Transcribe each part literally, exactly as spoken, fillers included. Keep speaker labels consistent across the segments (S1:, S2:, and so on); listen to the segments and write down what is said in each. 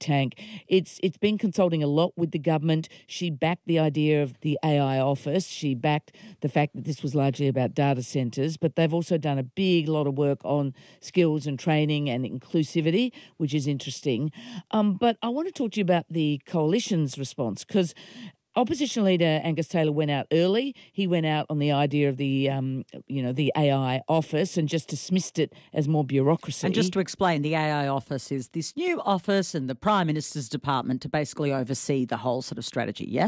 S1: tank. It's it's been consulting a lot with the government. She backed the idea of the A I office. She backed the fact that this was largely about data centres, but they've also done a big lot of work on skills and training and inclusivity, which is interesting. Um, but I want to talk to you about the coalition's response, because Opposition leader Angus Taylor went out early. He went out on the idea of the, um, you know, the A I office and just dismissed it as more bureaucracy.
S2: And just to explain, the A I office is this new office in the Prime Minister's department to basically oversee the whole sort of strategy, yeah?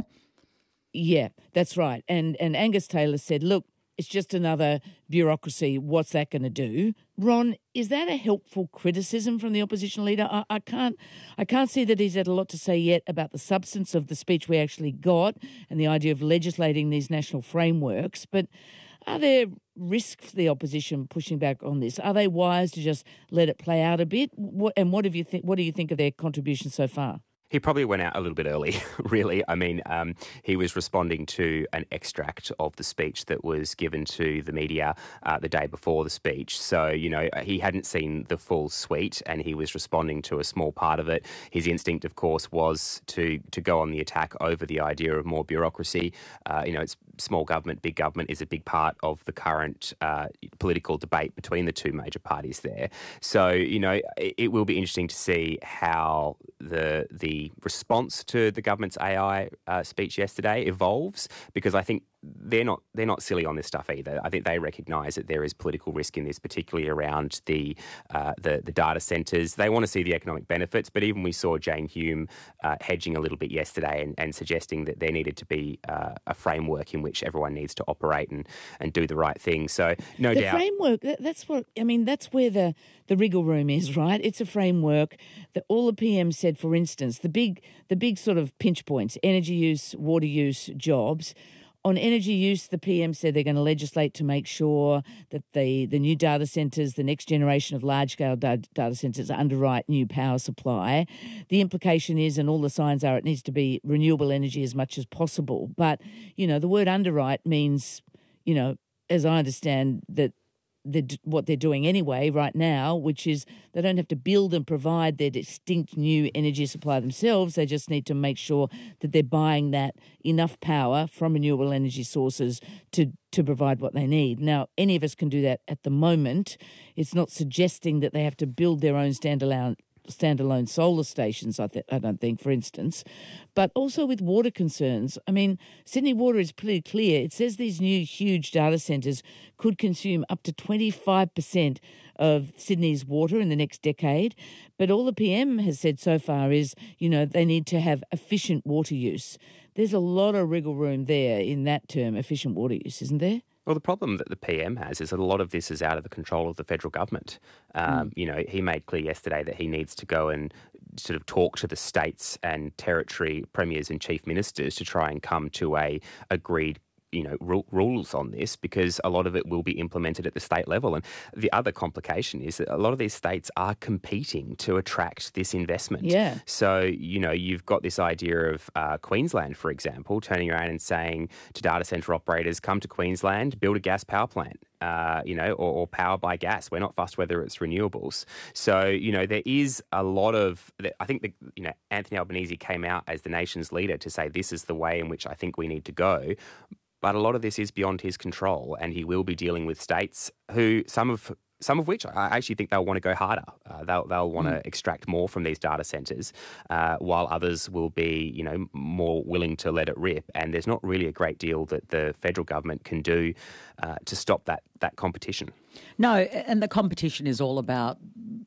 S1: Yeah, that's right. And and Angus Taylor said, look, it's just another bureaucracy. What's that going to do? Ron, is that a helpful criticism from the opposition leader? I, I can't I can't see that he's had a lot to say yet about the substance of the speech we actually got and the idea of legislating these national frameworks. But are there risks for the opposition pushing back on this? Are they wise to just let it play out a bit? What, and what have you th- what do you think of their contribution so far?
S3: He probably went out a little bit early, really. I mean, um, he was responding to an extract of the speech that was given to the media uh, the day before the speech. So, you know, he hadn't seen the full suite and he was responding to a small part of it. His instinct, of course, was to to go on the attack over the idea of more bureaucracy. Uh, you know, it's small government, big government is a big part of the current uh, political debate between the two major parties there. So, you know, it, it will be interesting to see how the the response to the government's A I uh, speech yesterday evolves, because I think they're not they're not silly on this stuff either. I think they recognise that there is political risk in this, particularly around the uh, the, the data centres. They want to see the economic benefits, but even we saw Jane Hume uh, hedging a little bit yesterday and, and suggesting that there needed to be uh, a framework in which everyone needs to operate and, and do the right thing. So no
S1: the
S3: doubt.
S1: The framework, that's what, I mean, that's where the, the wriggle room is, right? It's a framework that all the P M said, for instance, the big the big sort of pinch points, energy use, water use, jobs. On energy use, the P M said they're going to legislate to make sure that the, the new data centres, the next generation of large-scale da- data centres underwrite new power supply. The implication is, and all the signs are, it needs to be renewable energy as much as possible. But, you know, the word underwrite means, you know, as I understand, that they're, what they're doing anyway right now, which is they don't have to build and provide their distinct new energy supply themselves. They just need to make sure that they're buying that enough power from renewable energy sources to, to provide what they need. Now, any of us can do that at the moment. It's not suggesting that they have to build their own standalone standalone solar stations, I, th- I don't think, for instance, but also with water concerns. I mean, Sydney Water is pretty clear. It says these new huge data centres could consume up to twenty-five percent of Sydney's water in the next decade, but all the P M has said so far is, you know, they need to have efficient water use. There's a lot of wriggle room there in that term, efficient water use, isn't there?
S3: Well, the problem that the P M has is that a lot of this is out of the control of the federal government. Um, mm. You know, he made clear yesterday that he needs to go and sort of talk to the states and territory premiers and chief ministers to try and come to a agreed you know, ru- rules on this, because a lot of it will be implemented at the state level. And the other complication is that a lot of these states are competing to attract this investment.
S1: Yeah.
S3: So, you know, you've got this idea of uh, Queensland, for example, turning around and saying to data centre operators, come to Queensland, build a gas power plant. Uh, you know, or, or power by gas. We're not fussed whether it's renewables. So, you know, there is a lot of, I think, the, you know, Anthony Albanese came out as the nation's leader to say this is the way in which I think we need to go. But a lot of this is beyond his control, and he will be dealing with states who, some of some of which I actually think they'll want to go harder. Uh, they'll they'll want to mm. extract more from these data centres, uh, while others will be, you know, more willing to let it rip. And there's not really a great deal that the federal government can do uh, to stop that that competition.
S2: No, and the competition is all about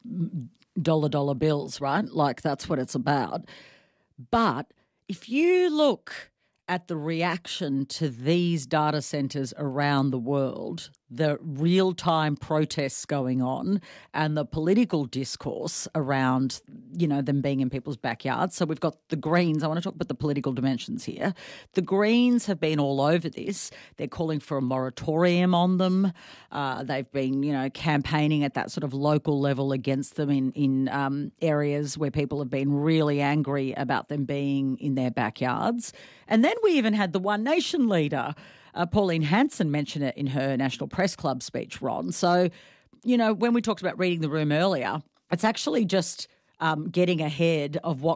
S2: dollar dollar bills, right? Like that's what it's about. But if you look at the reaction to these data centres around the world, the real-time protests going on and the political discourse around, you know, them being in people's backyards. So we've got the Greens. I want to talk about the political dimensions here. The Greens have been all over this. They're calling for a moratorium on them. Uh, they've been, you know, campaigning at that sort of local level against them in, in um, areas where people have been really angry about them being in their backyards. And then we even had the One Nation leader, Uh, Pauline Hanson, mentioned it in her National Press Club speech, Ron. So, you know, when we talked about reading the room earlier, it's actually just um, getting ahead of what